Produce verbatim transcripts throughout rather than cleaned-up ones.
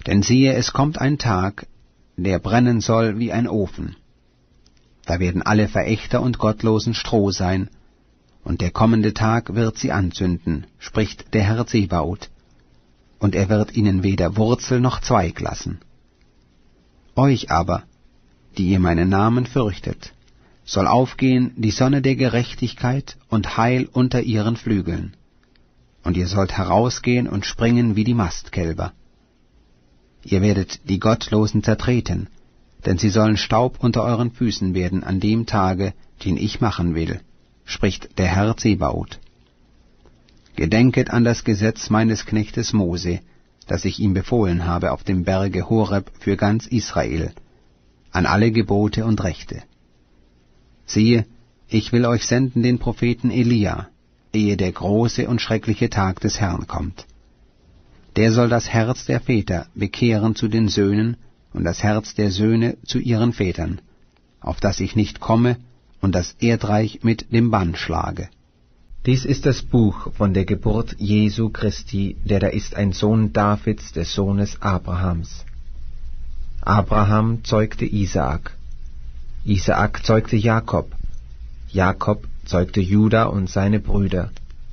Denn siehe, es kommt ein Tag, der brennen soll wie ein Ofen. Da werden alle Verächter und Gottlosen Stroh sein, und der kommende Tag wird sie anzünden, spricht der Herr Zebaoth, und er wird ihnen weder Wurzel noch Zweig lassen. Euch aber, die ihr meinen Namen fürchtet, soll aufgehen die Sonne der Gerechtigkeit und Heil unter ihren Flügeln. Und ihr sollt herausgehen und springen wie die Mastkälber. Ihr werdet die Gottlosen zertreten, denn sie sollen Staub unter euren Füßen werden an dem Tage, den ich machen will, spricht der Herr Zebaoth. Gedenket an das Gesetz meines Knechtes Mose, das ich ihm befohlen habe auf dem Berge Horeb für ganz Israel, an alle Gebote und Rechte. Siehe, ich will euch senden den Propheten Elia, ehe der große und schreckliche Tag des Herrn kommt. Der soll das Herz der Väter bekehren zu den Söhnen und das Herz der Söhne zu ihren Vätern, auf dass ich nicht komme und das Erdreich mit dem Bann schlage. Dies ist das Buch von der Geburt Jesu Christi, der da ist ein Sohn Davids, des Sohnes Abrahams. Abraham zeugte Isaak. Isaak zeugte Jakob. Jakob zeugte Juda und seine Brüder.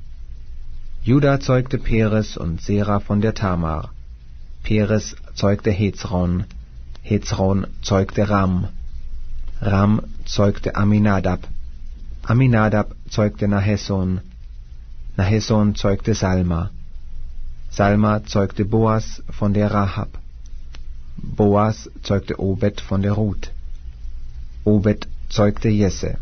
Juda zeugte Peres und Sera von der Tamar. Peres zeugte Hezron. Hezron zeugte Ram. Ram zeugte Aminadab. Aminadab zeugte Nahesson. Nahesson zeugte Salma. Salma zeugte Boas von der Rahab. Boas zeugte Obed von der Ruth. Obed zeugte Jesse.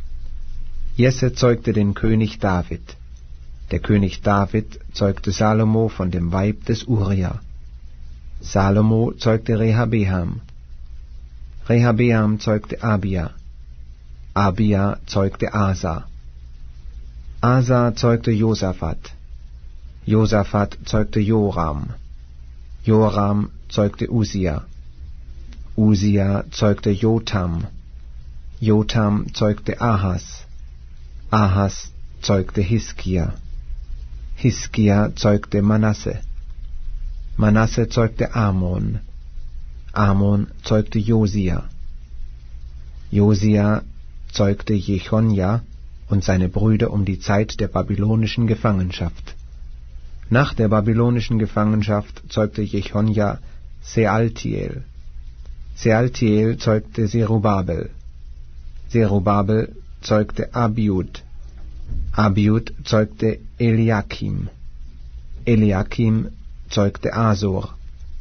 Jesse zeugte den König David. Der König David zeugte Salomo von dem Weib des Uria. Salomo zeugte Rehabeam. Rehabeam zeugte Abia. Abia zeugte Asa. Asa zeugte Josaphat. Josaphat zeugte Joram. Joram zeugte Usia. Usia zeugte Jotam. Jotam zeugte Ahas. Ahas zeugte Hiskia. Hiskia zeugte Manasse. Manasse zeugte Amon. Amon zeugte Josia. Josia zeugte Jechonja und seine Brüder um die Zeit der babylonischen Gefangenschaft. Nach der babylonischen Gefangenschaft zeugte Jechonja Sealtiel. Sealtiel zeugte Zerubabel. Zerubabel zeugte Abiud. Abiud zeugte Eliakim. Eliakim zeugte Asor.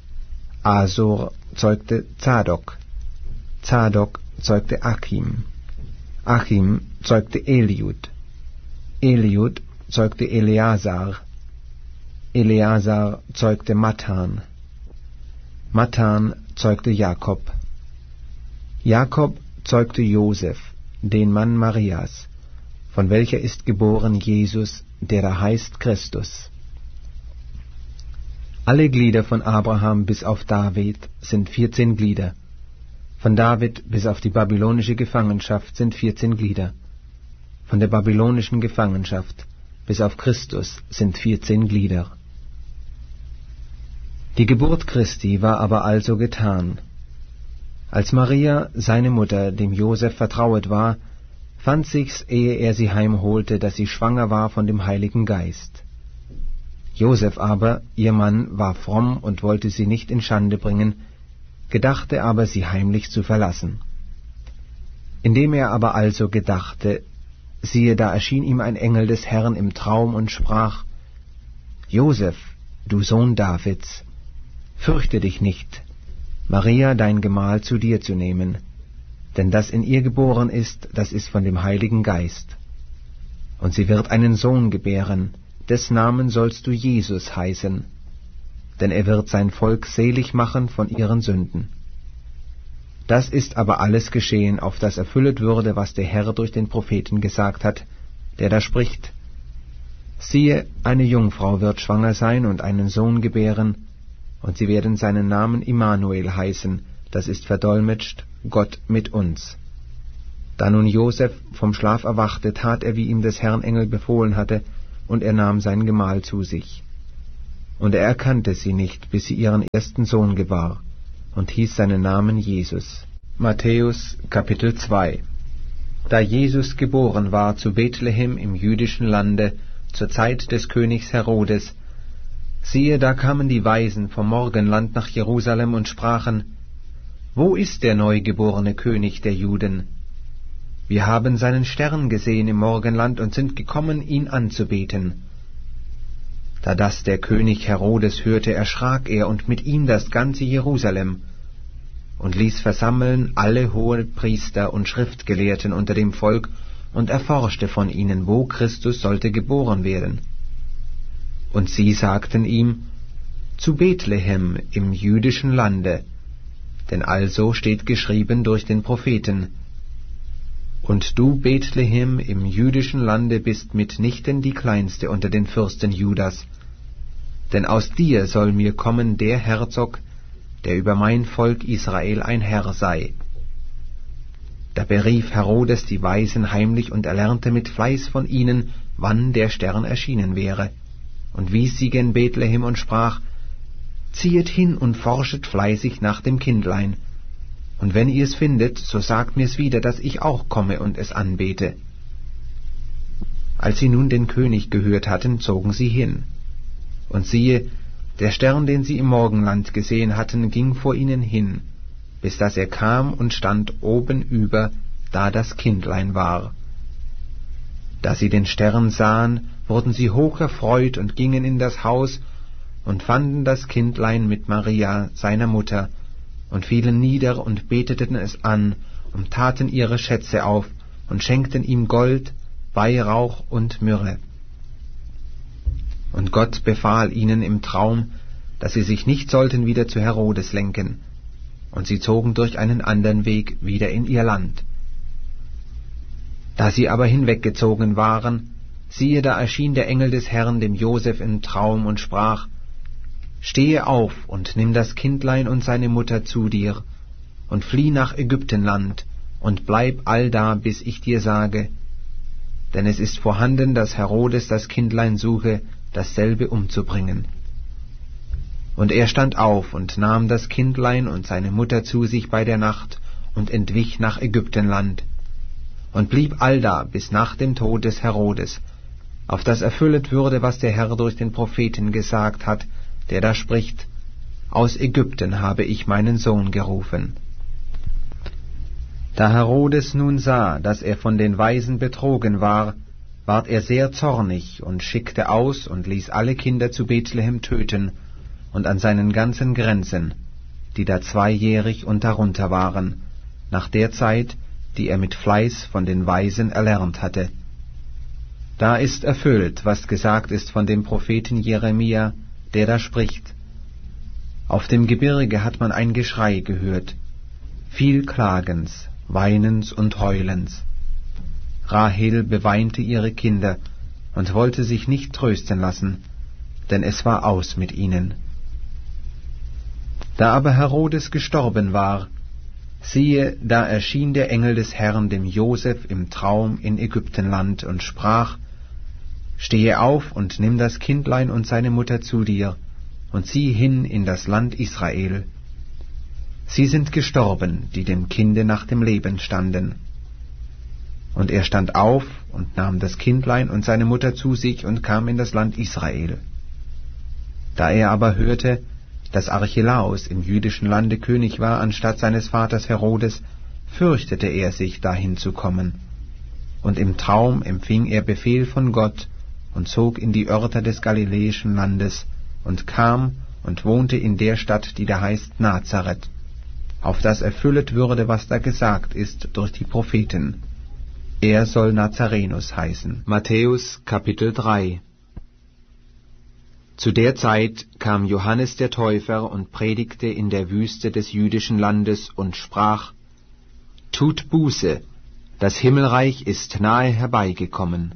Asor zeugte Zadok. Zadok zeugte Achim. Achim zeugte Eliud. Eliud zeugte Eleazar. Eleazar zeugte Mathan. Mathan zeugte Jakob. Jakob zeugte Josef, den Mann Marias, von welcher ist geboren Jesus, der da heißt Christus. Alle Glieder von Abraham bis auf David sind vierzehn Glieder. Von David bis auf die babylonische Gefangenschaft sind vierzehn Glieder. Von der babylonischen Gefangenschaft bis auf Christus sind vierzehn Glieder. Die Geburt Christi war aber also getan. Als Maria, seine Mutter, dem Josef vertrauet war, fand sich's, ehe er sie heimholte, dass sie schwanger war von dem Heiligen Geist. Josef aber, ihr Mann, war fromm und wollte sie nicht in Schande bringen, gedachte aber, sie heimlich zu verlassen. Indem er aber also gedachte, siehe, da erschien ihm ein Engel des Herrn im Traum und sprach: Josef, du Sohn Davids, fürchte dich nicht, Maria dein Gemahl zu dir zu nehmen, denn das in ihr geboren ist, das ist von dem Heiligen Geist. Und sie wird einen Sohn gebären, des Namen sollst du Jesus heißen, denn er wird sein Volk selig machen von ihren Sünden. Das ist aber alles geschehen, auf das erfüllet würde, was der Herr durch den Propheten gesagt hat, der da spricht: Siehe, eine Jungfrau wird schwanger sein und einen Sohn gebären, und sie werden seinen Namen Immanuel heißen, das ist verdolmetscht, Gott mit uns. Da nun Josef vom Schlaf erwachte, tat er, wie ihm des Herrn Engel befohlen hatte, und er nahm sein Gemahl zu sich. Und er erkannte sie nicht, bis sie ihren ersten Sohn gebar, und hieß seinen Namen Jesus. Matthäus Kapitel zwei. Da Jesus geboren war zu Bethlehem im jüdischen Lande, zur Zeit des Königs Herodes, siehe, da kamen die Weisen vom Morgenland nach Jerusalem und sprachen: Wo ist der neugeborene König der Juden? Wir haben seinen Stern gesehen im Morgenland und sind gekommen, ihn anzubeten. Da das der König Herodes hörte, erschrak er und mit ihm das ganze Jerusalem, und ließ versammeln alle Hohenpriester und Schriftgelehrten unter dem Volk und erforschte von ihnen, wo Christus sollte geboren werden. Und sie sagten ihm: Zu Bethlehem im jüdischen Lande, denn also steht geschrieben durch den Propheten: Und du, Bethlehem, im jüdischen Lande bist mitnichten die kleinste unter den Fürsten Judas, denn aus dir soll mir kommen der Herzog, der über mein Volk Israel ein Herr sei. Da berief Herodes die Weisen heimlich und erlernte mit Fleiß von ihnen, wann der Stern erschienen wäre, und wies sie gen Bethlehem und sprach: Ziehet hin und forschet fleißig nach dem Kindlein, und wenn ihr es findet, so sagt mir's wieder, dass ich auch komme und es anbete. Als sie nun den König gehört hatten, zogen sie hin. Und siehe, der Stern, den sie im Morgenland gesehen hatten, ging vor ihnen hin, bis dass er kam und stand oben über, da das Kindlein war. Da sie den Stern sahen, wurden sie hoch erfreut und gingen in das Haus und fanden das Kindlein mit Maria, seiner Mutter, und fielen nieder und beteten es an und taten ihre Schätze auf und schenkten ihm Gold, Weihrauch und Myrrhe. Und Gott befahl ihnen im Traum, dass sie sich nicht sollten wieder zu Herodes lenken, und sie zogen durch einen andern Weg wieder in ihr Land. Da sie aber hinweggezogen waren, siehe, da erschien der Engel des Herrn dem Joseph im Traum und sprach: Stehe auf und nimm das Kindlein und seine Mutter zu dir, und flieh nach Ägyptenland, und bleib allda, bis ich dir sage, denn es ist vorhanden, dass Herodes das Kindlein suche, dasselbe umzubringen. Und er stand auf und nahm das Kindlein und seine Mutter zu sich bei der Nacht und entwich nach Ägyptenland und blieb allda bis nach dem Tod des Herodes, auf das erfüllet würde, was der Herr durch den Propheten gesagt hat, der da spricht: Aus Ägypten habe ich meinen Sohn gerufen. Da Herodes nun sah, dass er von den Weisen betrogen war, ward er sehr zornig und schickte aus und ließ alle Kinder zu Bethlehem töten und an seinen ganzen Grenzen, die da zweijährig und darunter waren, nach der Zeit, die er mit Fleiß von den Weisen erlernt hatte. Da ist erfüllt, was gesagt ist von dem Propheten Jeremia, der da spricht: Auf dem Gebirge hat man ein Geschrei gehört, viel Klagens, Weinens und Heulens. Rahel beweinte ihre Kinder und wollte sich nicht trösten lassen, denn es war aus mit ihnen. Da aber Herodes gestorben war, siehe, da erschien der Engel des Herrn dem Joseph im Traum in Ägyptenland und sprach: Stehe auf und nimm das Kindlein und seine Mutter zu dir und zieh hin in das Land Israel. Sie sind gestorben, die dem Kinde nach dem Leben standen. Und er stand auf und nahm das Kindlein und seine Mutter zu sich und kam in das Land Israel. Da er aber hörte, dass Archelaus im jüdischen Lande König war anstatt seines Vaters Herodes, fürchtete er sich, dahin zu kommen. Und im Traum empfing er Befehl von Gott und zog in die Örter des galiläischen Landes und kam und wohnte in der Stadt, die da heißt Nazareth, auf das erfüllet würde, was da gesagt ist durch die Propheten: Er soll Nazarenus heißen. Matthäus Kapitel drei. Zu der Zeit kam Johannes der Täufer und predigte in der Wüste des jüdischen Landes und sprach: Tut Buße, das Himmelreich ist nahe herbeigekommen.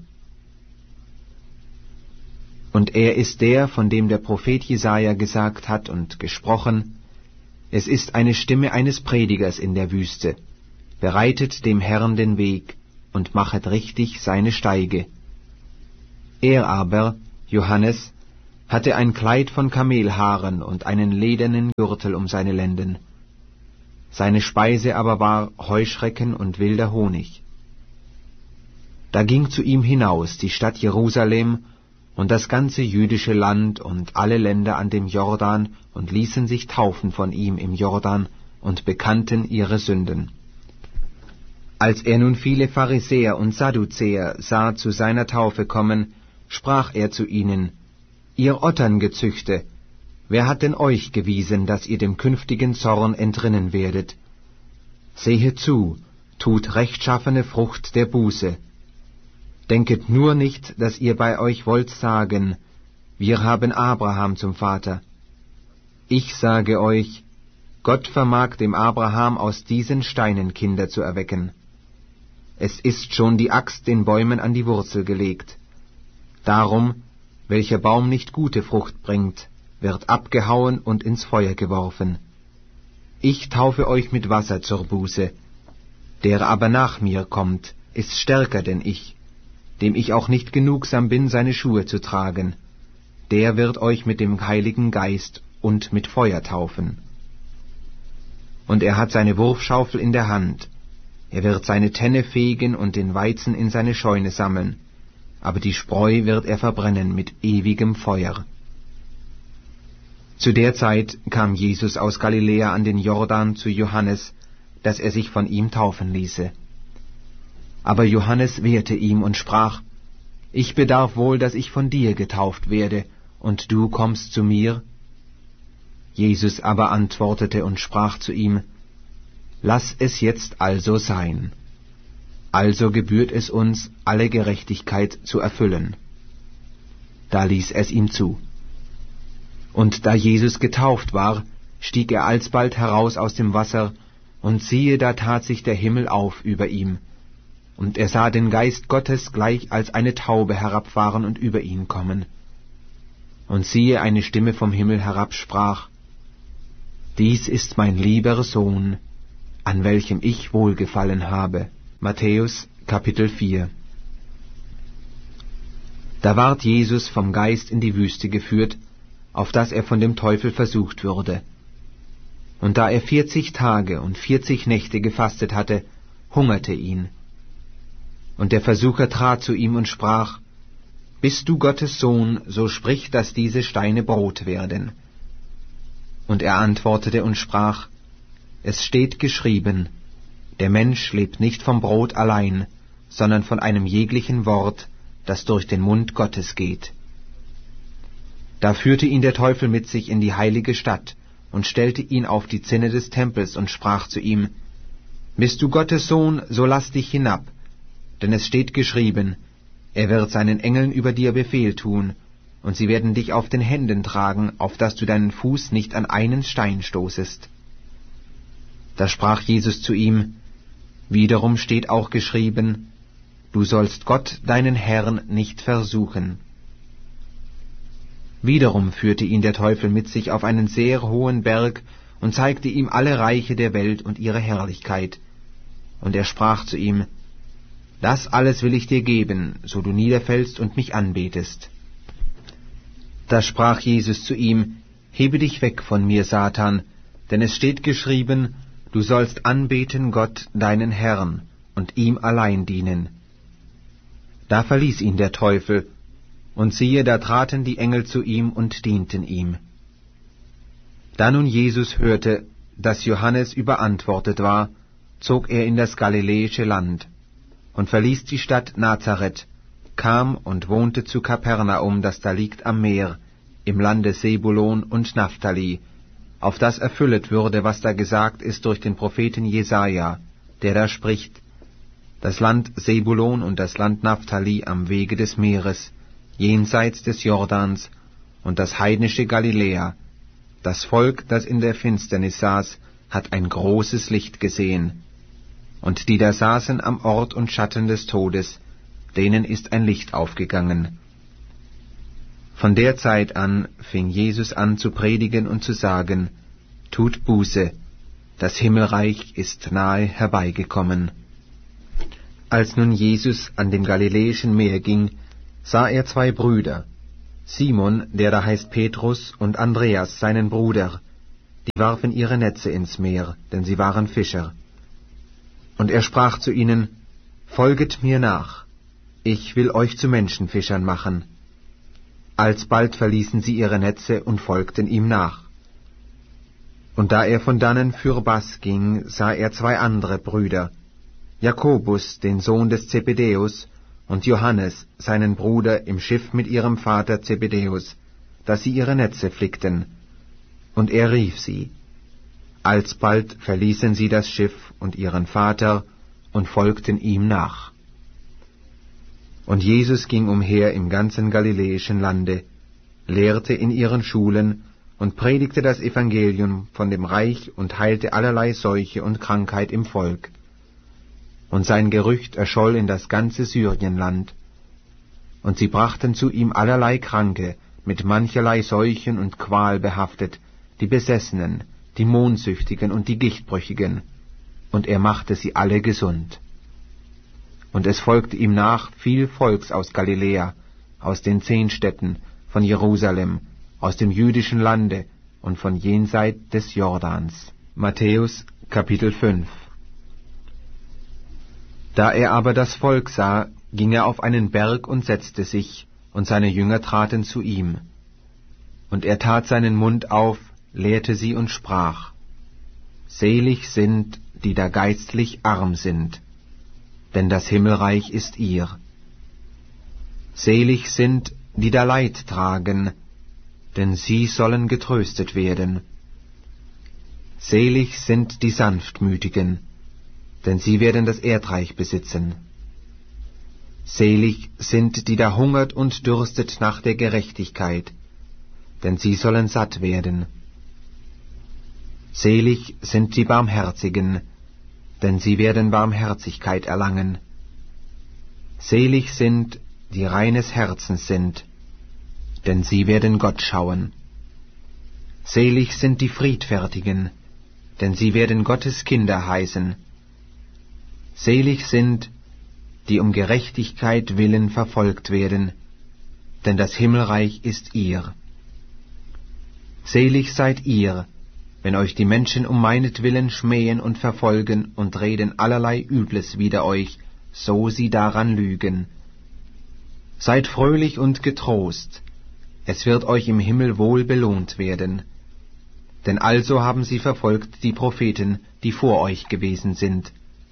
Und er ist der, von dem der Prophet Jesaja gesagt hat und gesprochen: Es ist eine Stimme eines Predigers in der Wüste, bereitet dem Herrn den Weg und machet richtig seine Steige. Er aber, Johannes, hatte ein Kleid von Kamelhaaren und einen ledernen Gürtel um seine Lenden. Seine Speise aber war Heuschrecken und wilder Honig. Da ging zu ihm hinaus die Stadt Jerusalem und das ganze jüdische Land und alle Länder an dem Jordan und ließen sich taufen von ihm im Jordan und bekannten ihre Sünden. Als er nun viele Pharisäer und Sadduzäer sah zu seiner Taufe kommen, sprach er zu ihnen: Ihr Otterngezüchte, wer hat denn euch gewiesen, dass ihr dem künftigen Zorn entrinnen werdet? Sehet zu, tut rechtschaffene Frucht der Buße. Denket nur nicht, dass ihr bei euch wollt sagen, wir haben Abraham zum Vater. Ich sage euch, Gott vermag dem Abraham aus diesen Steinen Kinder zu erwecken. Es ist schon die Axt den Bäumen an die Wurzel gelegt. Darum, welcher Baum nicht gute Frucht bringt, wird abgehauen und ins Feuer geworfen. Ich taufe euch mit Wasser zur Buße. Der aber nach mir kommt, ist stärker denn ich, dem ich auch nicht genugsam bin, seine Schuhe zu tragen. Der wird euch mit dem Heiligen Geist und mit Feuer taufen. Und er hat seine Wurfschaufel in der Hand. Er wird seine Tenne fegen und den Weizen in seine Scheune sammeln, aber die Spreu wird er verbrennen mit ewigem Feuer. Zu der Zeit kam Jesus aus Galiläa an den Jordan zu Johannes, dass er sich von ihm taufen ließe. Aber Johannes wehrte ihm und sprach: Ich bedarf wohl, dass ich von dir getauft werde, und du kommst zu mir? Jesus aber antwortete und sprach zu ihm: Lass es jetzt also sein. Also gebührt es uns, alle Gerechtigkeit zu erfüllen. Da ließ es ihm zu. Und da Jesus getauft war, stieg er alsbald heraus aus dem Wasser, und siehe, da tat sich der Himmel auf über ihm, und er sah den Geist Gottes gleich als eine Taube herabfahren und über ihn kommen. Und siehe, eine Stimme vom Himmel herab sprach: Dies ist mein lieber Sohn, an welchem ich wohlgefallen habe. Matthäus, Kapitel vier. Da ward Jesus vom Geist in die Wüste geführt, auf dass er von dem Teufel versucht würde. Und da er vierzig Tage und vierzig Nächte gefastet hatte, hungerte ihn. Und der Versucher trat zu ihm und sprach: Bist du Gottes Sohn, so sprich, dass diese Steine Brot werden. Und er antwortete und sprach: Es steht geschrieben, der Mensch lebt nicht vom Brot allein, sondern von einem jeglichen Wort, das durch den Mund Gottes geht. Da führte ihn der Teufel mit sich in die heilige Stadt und stellte ihn auf die Zinne des Tempels und sprach zu ihm: Bist du Gottes Sohn, so lass dich hinab, denn es steht geschrieben, er wird seinen Engeln über dir Befehl tun, und sie werden dich auf den Händen tragen, auf dass du deinen Fuß nicht an einen Stein stoßest. Da sprach Jesus zu ihm: Wiederum steht auch geschrieben, du sollst Gott, deinen Herrn, nicht versuchen. Wiederum führte ihn der Teufel mit sich auf einen sehr hohen Berg und zeigte ihm alle Reiche der Welt und ihre Herrlichkeit. Und er sprach zu ihm: Das alles will ich dir geben, so du niederfällst und mich anbetest. Da sprach Jesus zu ihm: Hebe dich weg von mir, Satan, denn es steht geschrieben, du sollst anbeten Gott, deinen Herrn, und ihm allein dienen. Da verließ ihn der Teufel, und siehe, da traten die Engel zu ihm und dienten ihm. Da nun Jesus hörte, dass Johannes überantwortet war, zog er in das galiläische Land und verließ die Stadt Nazareth, kam und wohnte zu Kapernaum, das da liegt am Meer, im Lande Sebulon und Naphtali, auf das erfüllet würde, was da gesagt ist durch den Propheten Jesaja, der da spricht: Das Land Sebulon und das Land Naphtali am Wege des Meeres, jenseits des Jordans, und das heidnische Galiläa, das Volk, das in der Finsternis saß, hat ein großes Licht gesehen. Und die da saßen am Ort und Schatten des Todes, denen ist ein Licht aufgegangen. Von der Zeit an fing Jesus an zu predigen und zu sagen: Tut Buße, das Himmelreich ist nahe herbeigekommen. Als nun Jesus an dem Galiläischen Meer ging, sah er zwei Brüder, Simon, der da heißt Petrus, und Andreas, seinen Bruder, die warfen ihre Netze ins Meer, denn sie waren Fischer. Und er sprach zu ihnen, »Folget mir nach, ich will euch zu Menschenfischern machen.« Alsbald verließen sie ihre Netze und folgten ihm nach. Und da er von dannen fürbas ging, sah er zwei andere Brüder, Jakobus, den Sohn des Zebedäus, und Johannes, seinen Bruder, im Schiff mit ihrem Vater Zebedäus, dass sie ihre Netze flickten. Und er rief sie. Alsbald verließen sie das Schiff und ihren Vater und folgten ihm nach. Und Jesus ging umher im ganzen galiläischen Lande, lehrte in ihren Schulen und predigte das Evangelium von dem Reich und heilte allerlei Seuche und Krankheit im Volk. Und sein Gerücht erscholl in das ganze Syrienland. Und sie brachten zu ihm allerlei Kranke, mit mancherlei Seuchen und Qual behaftet, die Besessenen, die Mondsüchtigen und die Gichtbrüchigen, und er machte sie alle gesund. Und es folgte ihm nach viel Volks aus Galiläa, aus den zehn Städten, von Jerusalem, aus dem jüdischen Lande und von jenseit des Jordans. Matthäus Kapitel fünf. Da er aber das Volk sah, ging er auf einen Berg und setzte sich, und seine Jünger traten zu ihm. Und er tat seinen Mund auf, lehrte sie und sprach, »Selig sind, die da geistlich arm sind, denn das Himmelreich ist ihr. Selig sind, die da Leid tragen, denn sie sollen getröstet werden. Selig sind die Sanftmütigen, denn sie werden das Erdreich besitzen. Selig sind, die da hungert und dürstet nach der Gerechtigkeit, denn sie sollen satt werden. Selig sind die Barmherzigen, denn sie werden Barmherzigkeit erlangen. Selig sind, die reines Herzens sind, denn sie werden Gott schauen. Selig sind die Friedfertigen, denn sie werden Gottes Kinder heißen. Selig sind, die um Gerechtigkeit willen verfolgt werden, denn das Himmelreich ist ihr. Selig seid ihr, wenn euch die Menschen um meinetwillen schmähen und verfolgen und reden allerlei Übles wider euch, so sie daran lügen. Seid fröhlich und getrost, es wird euch im Himmel wohl belohnt werden. Denn also haben sie verfolgt die Propheten, die vor euch gewesen sind.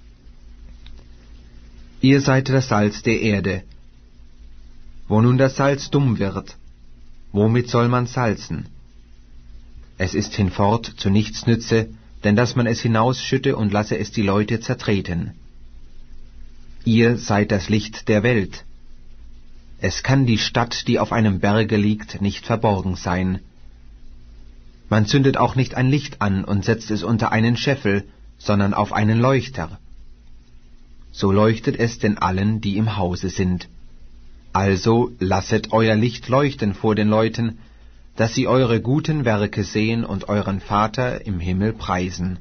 Ihr seid das Salz der Erde. Wo nun das Salz dumm wird, womit soll man salzen? Es ist hinfort zu nichts nütze, denn dass man es hinausschütte und lasse es die Leute zertreten. Ihr seid das Licht der Welt. Es kann die Stadt, die auf einem Berge liegt, nicht verborgen sein. Man zündet auch nicht ein Licht an und setzt es unter einen Scheffel, sondern auf einen Leuchter. So leuchtet es denn allen, die im Hause sind. Also lasset euer Licht leuchten vor den Leuten, dass sie eure guten Werke sehen und euren Vater im Himmel preisen.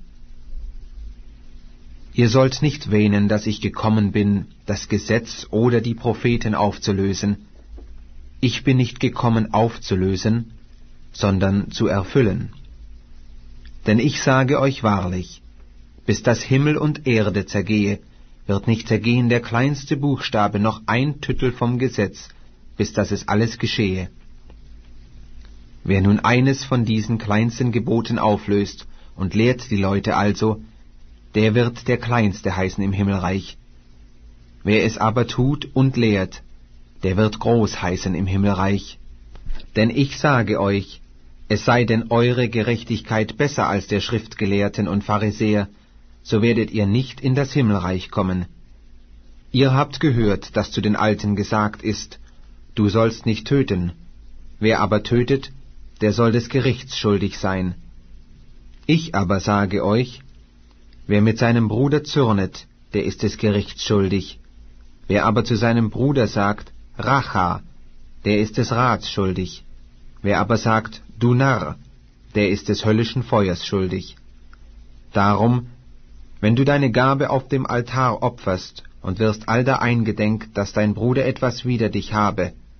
Ihr sollt nicht wähnen, dass ich gekommen bin, das Gesetz oder die Propheten aufzulösen. Ich bin nicht gekommen aufzulösen, sondern zu erfüllen. Denn ich sage euch wahrlich, bis das Himmel und Erde zergehe, wird nicht zergehen der kleinste Buchstabe noch ein Tüttel vom Gesetz, bis dass es alles geschehe. Wer nun eines von diesen kleinsten Geboten auflöst und lehrt die Leute also, der wird der Kleinste heißen im Himmelreich. Wer es aber tut und lehrt, der wird groß heißen im Himmelreich. Denn ich sage euch, es sei denn eure Gerechtigkeit besser als der Schriftgelehrten und Pharisäer, so werdet ihr nicht in das Himmelreich kommen. Ihr habt gehört, dass zu den Alten gesagt ist, du sollst nicht töten. Wer aber tötet, der soll des Gerichts schuldig sein. Ich aber sage euch, wer mit seinem Bruder zürnet, der ist des Gerichts schuldig. Wer aber zu seinem Bruder sagt, Racha, der ist des Rats schuldig. Wer aber sagt, du Narr, der ist des höllischen Feuers schuldig. Darum, wenn du deine Gabe auf dem Altar opferst und wirst allda eingedenk, dass dein Bruder etwas wider dich habe,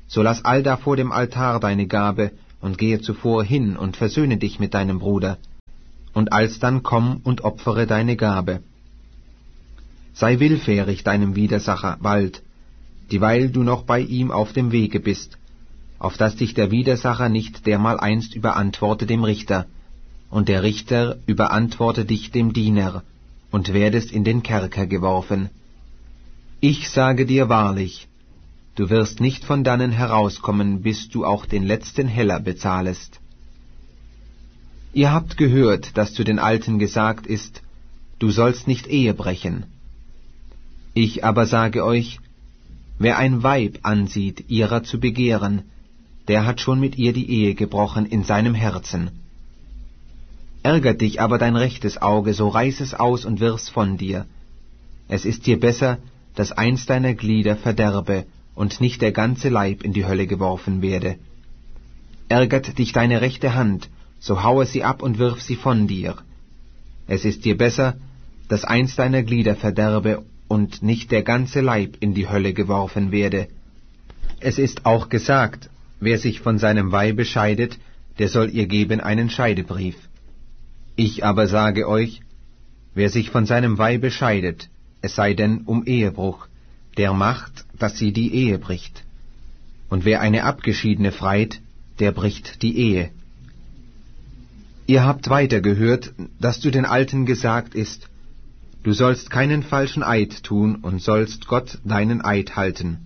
so lass allda vor dem Altar deine Gabe, und gehe zuvor hin und versöhne dich mit deinem Bruder, und alsdann komm und opfere deine Gabe. Sei willfährig deinem Widersacher bald, dieweil du noch bei ihm auf dem Wege bist, auf dass dich der Widersacher nicht dermaleinst überantworte dem Richter, und der Richter überantworte dich dem Diener, und werdest in den Kerker geworfen. Ich sage dir wahrlich, du wirst nicht von dannen herauskommen, bis du auch den letzten Heller bezahlest. Ihr habt gehört, dass zu den Alten gesagt ist, du sollst nicht Ehe brechen. Ich aber sage euch, wer ein Weib ansieht, ihrer zu begehren, der hat schon mit ihr die Ehe gebrochen in seinem Herzen. Ärgert dich aber dein rechtes Auge, so reiß es aus und wirf's von dir. Es ist dir besser, dass eins deiner Glieder verderbe und nicht der ganze Leib in die Hölle geworfen werde. Ärgert dich deine rechte Hand, so haue sie ab und wirf sie von dir. Es ist dir besser, dass eins deiner Glieder verderbe und nicht der ganze Leib in die Hölle geworfen werde. Es ist auch gesagt, wer sich von seinem Weibe scheidet, der soll ihr geben einen Scheidebrief. Ich aber sage euch, wer sich von seinem Weibe scheidet, es sei denn um Ehebruch, der macht, dass sie die Ehe bricht. Und wer eine Abgeschiedene freit, der bricht die Ehe. Ihr habt weiter gehört, dass zu den Alten gesagt ist, du sollst keinen falschen Eid tun und sollst Gott deinen Eid halten.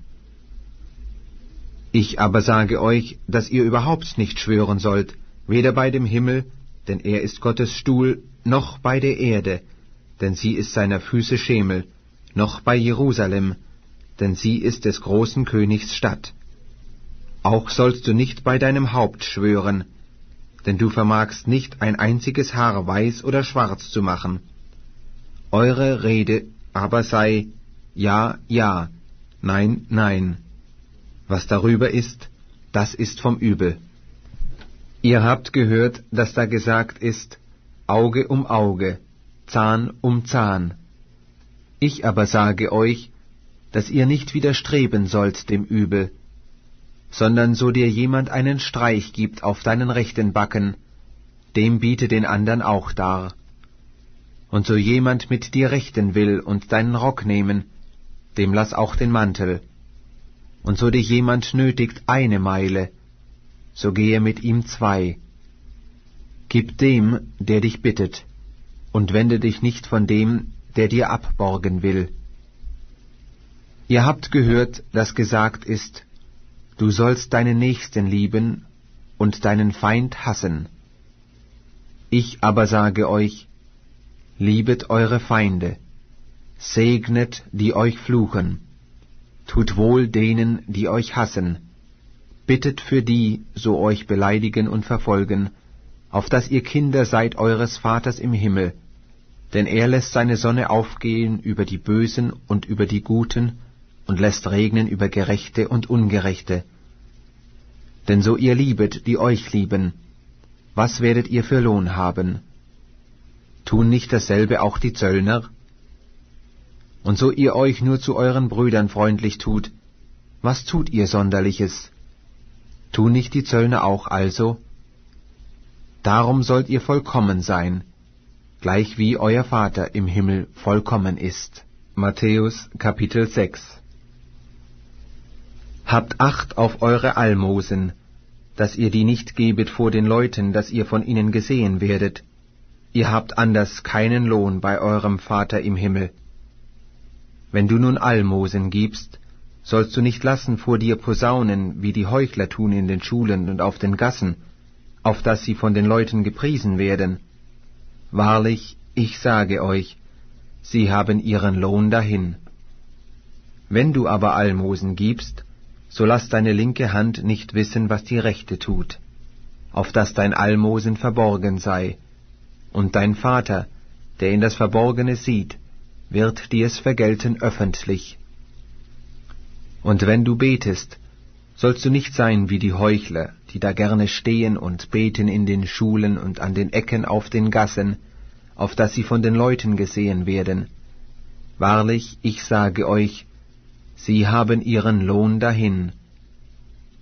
Ich aber sage euch, dass ihr überhaupt nicht schwören sollt, weder bei dem Himmel, denn er ist Gottes Stuhl, noch bei der Erde, denn sie ist seiner Füße Schemel, noch bei Jerusalem, denn sie ist des großen Königs Stadt. Auch sollst du nicht bei deinem Haupt schwören, denn du vermagst nicht ein einziges Haar weiß oder schwarz zu machen. Eure Rede aber sei ja, ja, nein, nein. Was darüber ist, das ist vom Übel. Ihr habt gehört, dass da gesagt ist, Auge um Auge, Zahn um Zahn. Ich aber sage euch, dass ihr nicht widerstreben sollt dem Übel, sondern so dir jemand einen Streich gibt auf deinen rechten Backen, dem biete den andern auch dar. Und so jemand mit dir rechten will und deinen Rock nehmen, dem lass auch den Mantel. Und so dich jemand nötigt eine Meile, so gehe mit ihm zwei. Gib dem, der dich bittet, und wende dich nicht von dem, der dir abborgen will. Ihr habt gehört, dass gesagt ist, du sollst deinen Nächsten lieben und deinen Feind hassen. Ich aber sage euch, liebet eure Feinde, segnet, die euch fluchen, tut wohl denen, die euch hassen, bittet für die, so euch beleidigen und verfolgen, auf dass ihr Kinder seid eures Vaters im Himmel, denn er lässt seine Sonne aufgehen über die Bösen und über die Guten und lässt regnen über Gerechte und Ungerechte. Denn so ihr liebet, die euch lieben, was werdet ihr für Lohn haben? Tun nicht dasselbe auch die Zöllner? Und so ihr euch nur zu euren Brüdern freundlich tut, was tut ihr Sonderliches? Tun nicht die Zöllner auch also? Darum sollt ihr vollkommen sein, gleich wie euer Vater im Himmel vollkommen ist. Matthäus Kapitel sechs. Habt Acht auf eure Almosen, dass ihr die nicht gebet vor den Leuten, dass ihr von ihnen gesehen werdet. Ihr habt anders keinen Lohn bei eurem Vater im Himmel. Wenn du nun Almosen gibst, sollst du nicht lassen vor dir posaunen, wie die Heuchler tun in den Schulen und auf den Gassen, auf dass sie von den Leuten gepriesen werden. Wahrlich, ich sage euch, sie haben ihren Lohn dahin. Wenn du aber Almosen gibst, so lass deine linke Hand nicht wissen, was die rechte tut, auf dass dein Almosen verborgen sei, und dein Vater, der in das Verborgene sieht, wird dir es vergelten öffentlich. Und wenn du betest, sollst du nicht sein wie die Heuchler, die da gerne stehen und beten in den Schulen und an den Ecken auf den Gassen, auf dass sie von den Leuten gesehen werden. Wahrlich, ich sage euch, sie haben ihren Lohn dahin.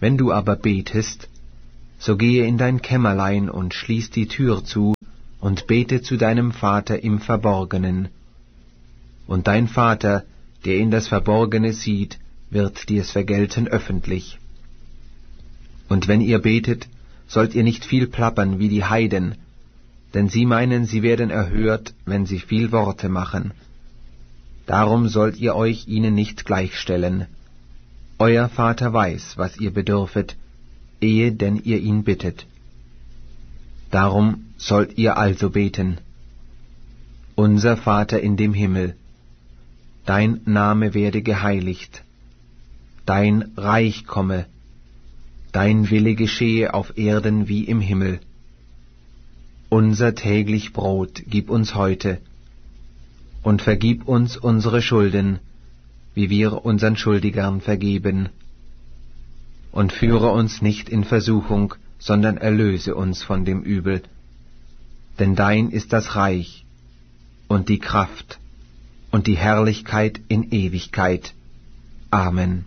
Wenn du aber betest, so gehe in dein Kämmerlein und schließ die Tür zu und bete zu deinem Vater im Verborgenen. Und dein Vater, der in das Verborgene sieht, wird dir's vergelten öffentlich. Und wenn ihr betet, sollt ihr nicht viel plappern wie die Heiden, denn sie meinen, sie werden erhört, wenn sie viel Worte machen. Darum sollt ihr euch ihnen nicht gleichstellen. Euer Vater weiß, was ihr bedürfet, ehe denn ihr ihn bittet. Darum sollt ihr also beten. Unser Vater in dem Himmel, dein Name werde geheiligt, dein Reich komme, dein Wille geschehe auf Erden wie im Himmel. Unser täglich Brot gib uns heute, und vergib uns unsere Schulden, wie wir unseren Schuldigern vergeben. Und führe uns nicht in Versuchung, sondern erlöse uns von dem Übel. Denn dein ist das Reich und die Kraft und die Herrlichkeit in Ewigkeit. Amen.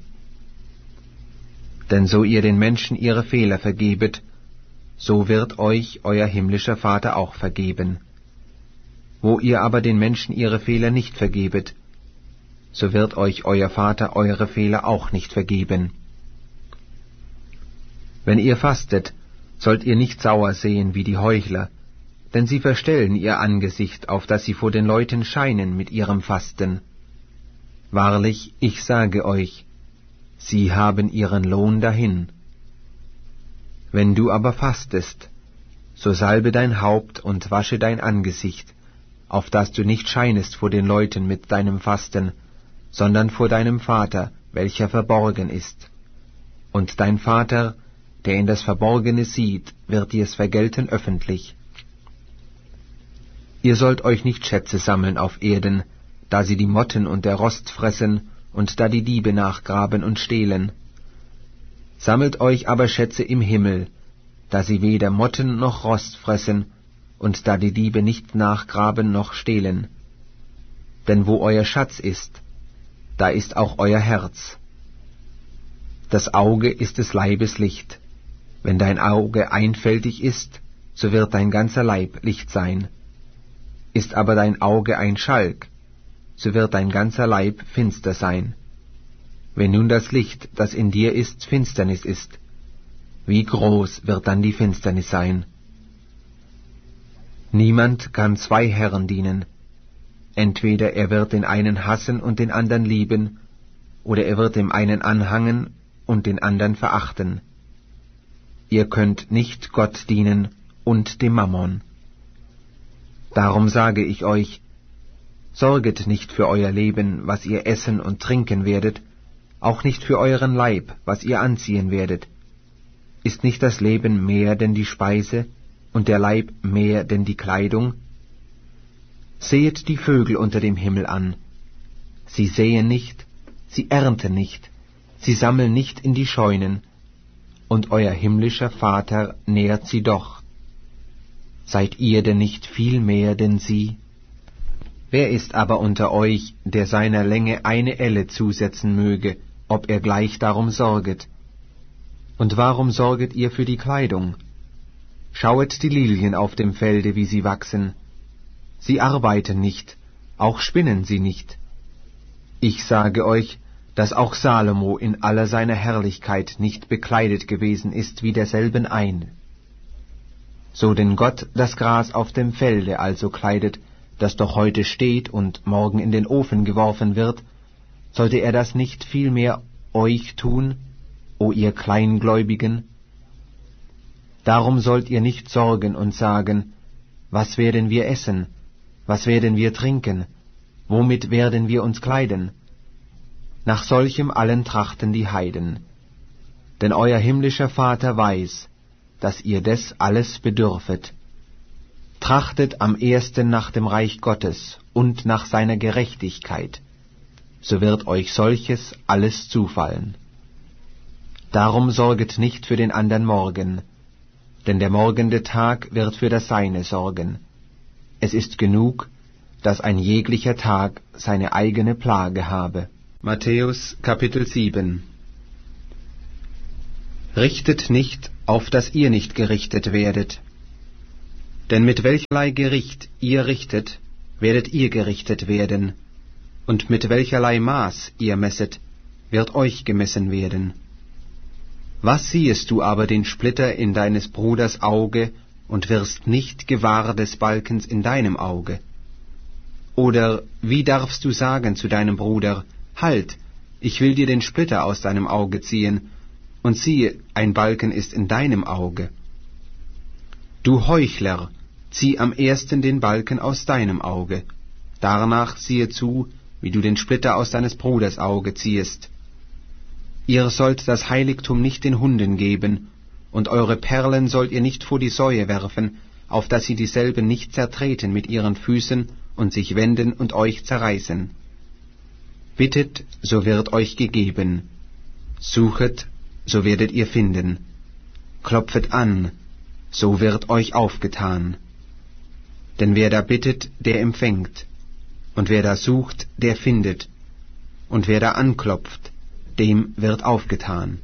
Denn so ihr den Menschen ihre Fehler vergebet, so wird euch euer himmlischer Vater auch vergeben. Wo ihr aber den Menschen ihre Fehler nicht vergebet, so wird euch euer Vater eure Fehler auch nicht vergeben. Wenn ihr fastet, sollt ihr nicht sauer sehen wie die Heuchler, denn sie verstellen ihr Angesicht, auf dass sie vor den Leuten scheinen mit ihrem Fasten. Wahrlich, ich sage euch, sie haben ihren Lohn dahin. Wenn du aber fastest, so salbe dein Haupt und wasche dein Angesicht, auf dass du nicht scheinest vor den Leuten mit deinem Fasten, sondern vor deinem Vater, welcher verborgen ist. Und dein Vater, der in das Verborgene sieht, wird dir's vergelten öffentlich. Ihr sollt euch nicht Schätze sammeln auf Erden, da sie die Motten und der Rost fressen und da die Diebe nachgraben und stehlen. Sammelt euch aber Schätze im Himmel, da sie weder Motten noch Rost fressen und da die Diebe nicht nachgraben noch stehlen. Denn wo euer Schatz ist, da ist auch euer Herz. Das Auge ist des Leibes Licht. Wenn dein Auge einfältig ist, so wird dein ganzer Leib Licht sein. Ist aber dein Auge ein Schalk, so wird dein ganzer Leib finster sein. Wenn nun das Licht, das in dir ist, Finsternis ist, wie groß wird dann die Finsternis sein? Niemand kann zwei Herren dienen. Entweder er wird den einen hassen und den anderen lieben, oder er wird dem einen anhangen und den anderen verachten. Ihr könnt nicht Gott dienen und dem Mammon. Darum sage ich euch, sorget nicht für euer Leben, was ihr essen und trinken werdet, auch nicht für euren Leib, was ihr anziehen werdet. Ist nicht das Leben mehr denn die Speise und der Leib mehr denn die Kleidung? Sehet die Vögel unter dem Himmel an. Sie säen nicht, sie ernten nicht, sie sammeln nicht in die Scheunen, und euer himmlischer Vater nährt sie doch. Seid ihr denn nicht viel mehr denn sie? Wer ist aber unter euch, der seiner Länge eine Elle zusetzen möge, ob er gleich darum sorget? Und warum sorget ihr für die Kleidung? Schauet die Lilien auf dem Felde, wie sie wachsen. Sie arbeiten nicht, auch spinnen sie nicht. Ich sage euch, dass auch Salomo in aller seiner Herrlichkeit nicht bekleidet gewesen ist wie derselben ein. So denn Gott das Gras auf dem Felde also kleidet, das doch heute steht und morgen in den Ofen geworfen wird, sollte er das nicht vielmehr euch tun, o ihr Kleingläubigen? Darum sollt ihr nicht sorgen und sagen, was werden wir essen, was werden wir trinken, womit werden wir uns kleiden? Nach solchem allen trachten die Heiden. Denn euer himmlischer Vater weiß, dass ihr des alles bedürfet. Trachtet am ersten nach dem Reich Gottes und nach seiner Gerechtigkeit, so wird euch solches alles zufallen. Darum sorget nicht für den andern Morgen, denn der morgende Tag wird für das Seine sorgen. Es ist genug, dass ein jeglicher Tag seine eigene Plage habe. Matthäus Kapitel sieben. Richtet nicht, auf dass ihr nicht gerichtet werdet. Denn mit welcherlei Gericht ihr richtet, werdet ihr gerichtet werden, und mit welcherlei Maß ihr messet, wird euch gemessen werden. Was siehest du aber den Splitter in deines Bruders Auge und wirst nicht gewahr des Balkens in deinem Auge? Oder wie darfst du sagen zu deinem Bruder, halt, ich will dir den Splitter aus deinem Auge ziehen, und siehe, ein Balken ist in deinem Auge? Du Heuchler, zieh am ersten den Balken aus deinem Auge, danach siehe zu, wie du den Splitter aus deines Bruders Auge ziehest. Ihr sollt das Heiligtum nicht den Hunden geben, und eure Perlen sollt ihr nicht vor die Säue werfen, auf dass sie dieselben nicht zertreten mit ihren Füßen und sich wenden und euch zerreißen. Bittet, so wird euch gegeben. Suchet, so werdet ihr finden. Klopfet an, so wird euch aufgetan. Denn wer da bittet, der empfängt, und wer da sucht, der findet, und wer da anklopft, dem wird aufgetan.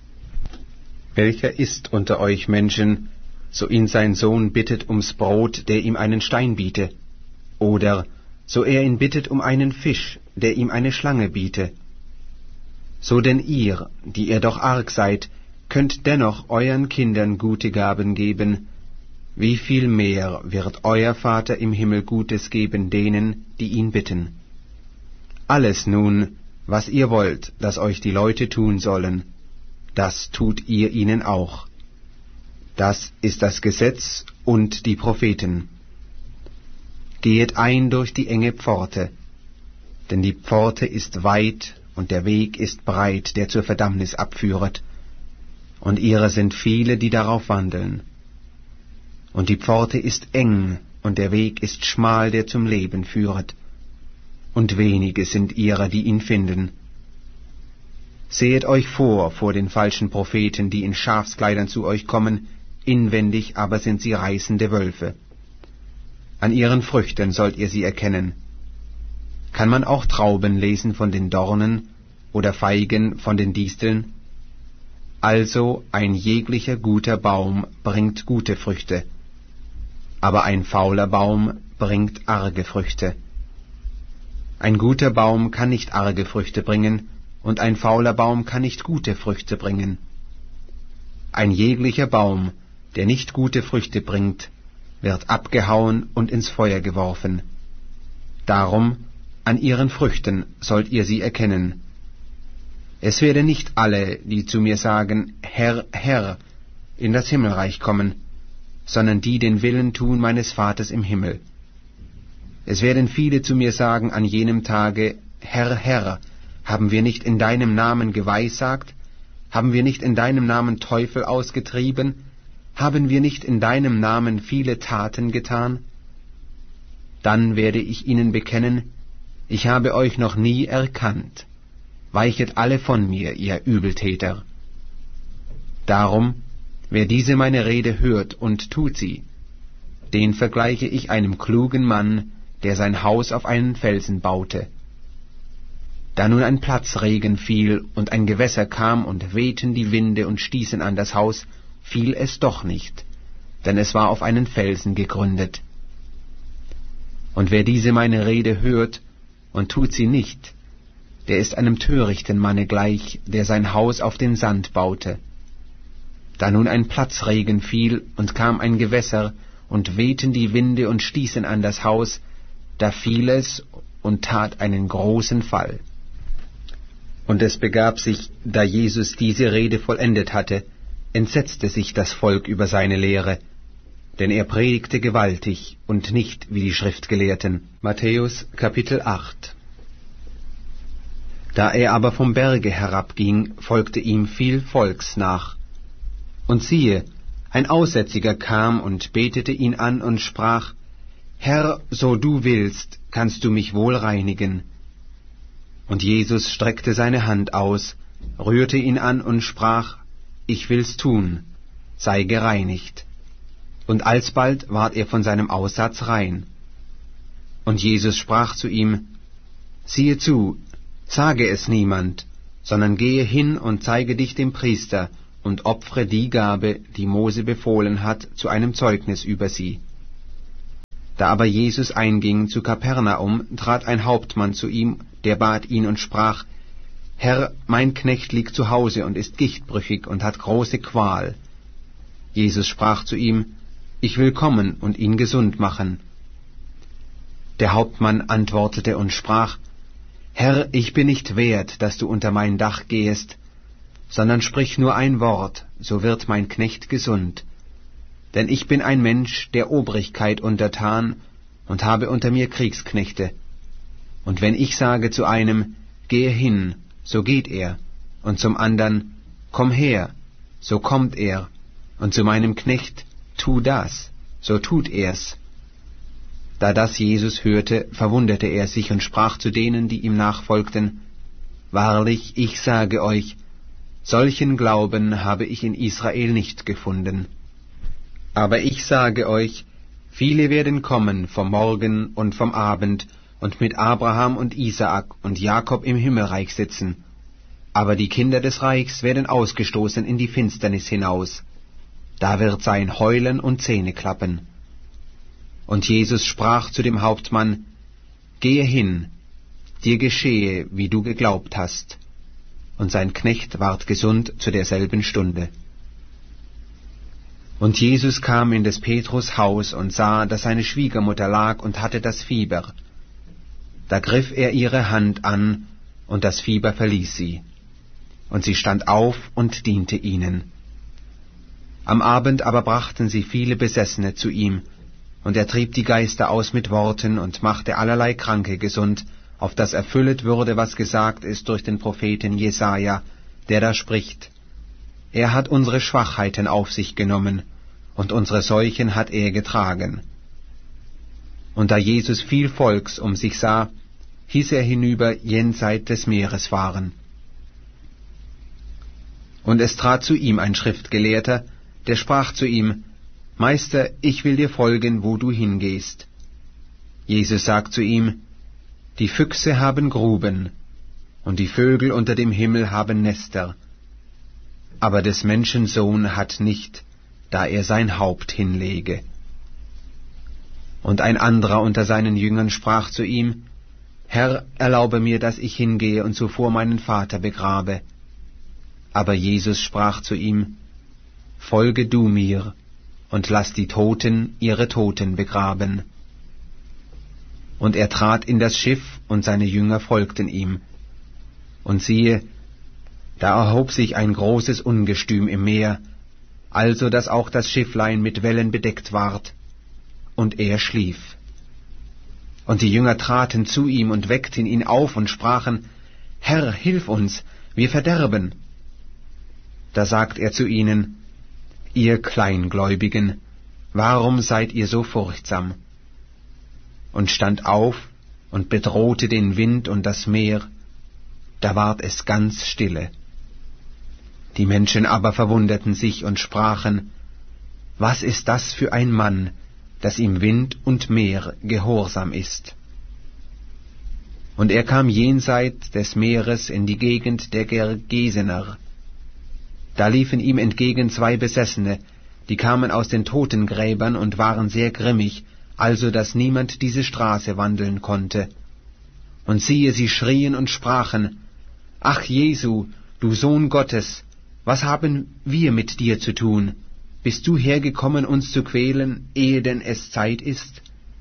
Welcher ist unter euch Menschen, so ihn sein Sohn bittet ums Brot, der ihm einen Stein biete? Oder so er ihn bittet um einen Fisch, der ihm eine Schlange biete? So denn ihr, die ihr doch arg seid, könnt dennoch euren Kindern gute Gaben geben, wie viel mehr wird euer Vater im Himmel Gutes geben denen, die ihn bitten. Alles nun, was ihr wollt, dass euch die Leute tun sollen, das tut ihr ihnen auch. Das ist das Gesetz und die Propheten. Gehet ein durch die enge Pforte, denn die Pforte ist weit und der Weg ist breit, der zur Verdammnis abführet, und ihrer sind viele, die darauf wandeln. Und die Pforte ist eng, und der Weg ist schmal, der zum Leben führet, und wenige sind ihrer, die ihn finden. Sehet euch vor vor den falschen Propheten, die in Schafskleidern zu euch kommen, inwendig aber sind sie reißende Wölfe. An ihren Früchten sollt ihr sie erkennen. Kann man auch Trauben lesen von den Dornen oder Feigen von den Disteln? Also ein jeglicher guter Baum bringt gute Früchte, aber ein fauler Baum bringt arge Früchte. Ein guter Baum kann nicht arge Früchte bringen, und ein fauler Baum kann nicht gute Früchte bringen. Ein jeglicher Baum, der nicht gute Früchte bringt, wird abgehauen und ins Feuer geworfen. Darum, an ihren Früchten sollt ihr sie erkennen. Es werden nicht alle, die zu mir sagen, Herr, Herr, in das Himmelreich kommen, sondern die den Willen tun meines Vaters im Himmel. Es werden viele zu mir sagen an jenem Tage, Herr, Herr, haben wir nicht in deinem Namen geweissagt? Haben wir nicht in deinem Namen Teufel ausgetrieben? Haben wir nicht in deinem Namen viele Taten getan? Dann werde ich ihnen bekennen, ich habe euch noch nie erkannt. Weichet alle von mir, ihr Übeltäter. Darum, wer diese meine Rede hört und tut sie, den vergleiche ich einem klugen Mann, der sein Haus auf einen Felsen baute. Da nun ein Platzregen fiel und ein Gewässer kam und wehten die Winde und stießen an das Haus, fiel es doch nicht, denn es war auf einen Felsen gegründet. Und wer diese meine Rede hört und tut sie nicht, der ist einem törichten Manne gleich, der sein Haus auf den Sand baute. Da nun ein Platzregen fiel und kam ein Gewässer und wehten die Winde und stießen an das Haus, da fiel es und tat einen großen Fall. Und es begab sich, da Jesus diese Rede vollendet hatte, entsetzte sich das Volk über seine Lehre, denn er predigte gewaltig und nicht wie die Schriftgelehrten. Matthäus Kapitel acht. Da er aber vom Berge herabging, folgte ihm viel Volks nach. Und siehe, ein Aussätziger kam und betete ihn an und sprach, Herr, so du willst, kannst du mich wohl reinigen. Und Jesus streckte seine Hand aus, rührte ihn an und sprach, ich will's tun, sei gereinigt. Und alsbald ward er von seinem Aussatz rein. Und Jesus sprach zu ihm, siehe zu, sage es niemand, sondern gehe hin und zeige dich dem Priester und opfere die Gabe, die Mose befohlen hat, zu einem Zeugnis über sie. Da aber Jesus einging zu Kapernaum, trat ein Hauptmann zu ihm, der bat ihn und sprach: Herr, mein Knecht liegt zu Hause und ist gichtbrüchig und hat große Qual. Jesus sprach zu ihm: Ich will kommen und ihn gesund machen. Der Hauptmann antwortete und sprach: Herr, ich bin nicht wert, dass du unter mein Dach gehest, sondern sprich nur ein Wort, so wird mein Knecht gesund. Denn ich bin ein Mensch der Obrigkeit untertan und habe unter mir Kriegsknechte. Und wenn ich sage zu einem: Gehe hin, so geht er, und zum andern: Komm her, so kommt er, und zu meinem Knecht: Tu das, so tut er's. Da das Jesus hörte, verwunderte er sich und sprach zu denen, die ihm nachfolgten: Wahrlich, ich sage euch, solchen Glauben habe ich in Israel nicht gefunden. Aber ich sage euch, viele werden kommen vom Morgen und vom Abend und mit Abraham und Isaak und Jakob im Himmelreich sitzen. Aber die Kinder des Reichs werden ausgestoßen in die Finsternis hinaus. Da wird sein Heulen und Zähneklappen. Und Jesus sprach zu dem Hauptmann: Gehe hin, dir geschehe, wie du geglaubt hast. Und sein Knecht ward gesund zu derselben Stunde. Und Jesus kam in des Petrus Haus und sah, dass seine Schwiegermutter lag und hatte das Fieber. Da griff er ihre Hand an, und das Fieber verließ sie. Und sie stand auf und diente ihnen. Am Abend aber brachten sie viele Besessene zu ihm, und er trieb die Geister aus mit Worten und machte allerlei Kranke gesund, auf das erfüllet würde, was gesagt ist durch den Propheten Jesaja, der da spricht: Er hat unsere Schwachheiten auf sich genommen, und unsere Seuchen hat er getragen. Und da Jesus viel Volks um sich sah, hieß er hinüber jenseit des Meeres fahren. Und es trat zu ihm ein Schriftgelehrter, der sprach zu ihm: Meister, ich will dir folgen, wo du hingehst. Jesus sagt zu ihm: Die Füchse haben Gruben, und die Vögel unter dem Himmel haben Nester, aber des Menschen Sohn hat nicht, da er sein Haupt hinlege. Und ein anderer unter seinen Jüngern sprach zu ihm: Herr, erlaube mir, dass ich hingehe und zuvor meinen Vater begrabe. Aber Jesus sprach zu ihm: Folge du mir, und lass die Toten ihre Toten begraben. Und er trat in das Schiff, und seine Jünger folgten ihm. Und siehe, da erhob sich ein großes Ungestüm im Meer, also dass auch das Schifflein mit Wellen bedeckt ward, und er schlief. Und die Jünger traten zu ihm und weckten ihn auf und sprachen: Herr, hilf uns, wir verderben. Da sagt er zu ihnen: Ihr Kleingläubigen, warum seid ihr so furchtsam? Und stand auf und bedrohte den Wind und das Meer, da ward es ganz stille. Die Menschen aber verwunderten sich und sprachen: Was ist das für ein Mann, dass ihm Wind und Meer gehorsam ist? Und er kam jenseits des Meeres in die Gegend der Gergesener. Da liefen ihm entgegen zwei Besessene, die kamen aus den Totengräbern und waren sehr grimmig, also dass niemand diese Straße wandeln konnte. Und siehe, sie schrien und sprachen: Ach Jesu, du Sohn Gottes, was haben wir mit dir zu tun? Bist du hergekommen, uns zu quälen, ehe denn es Zeit ist?